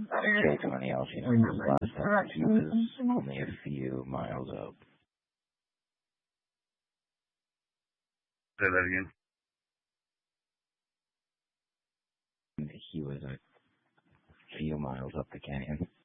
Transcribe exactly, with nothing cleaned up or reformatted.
killed somebody else, you know, last time he was only a few miles up. Say that again. He was a few miles up the canyon.